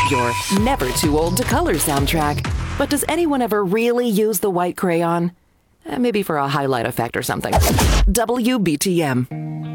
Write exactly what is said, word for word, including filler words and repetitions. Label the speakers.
Speaker 1: Your Never Too Old to Color soundtrack. But does anyone ever really use the white crayon? Eh, Maybe for a highlight effect or something. W B T M.